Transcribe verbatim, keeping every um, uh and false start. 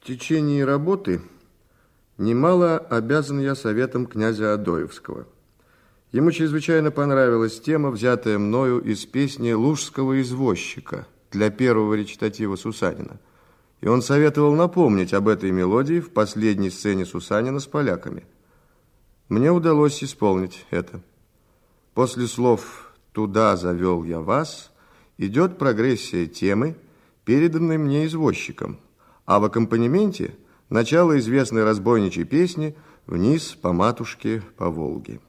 течение работы немало обязан я советом князя Адоевского. Ему чрезвычайно понравилась тема, взятая мною из песни «Лужского извозчика» для первого речитатива Сусанина. И он советовал напомнить об этой мелодии в последней сцене Сусанина с поляками. Мне удалось исполнить это. После слов «Туда завел я вас» идет прогрессия темы, переданной мне извозчиком, а в аккомпанементе начало известной разбойничьей песни «Вниз по матушке по Волге».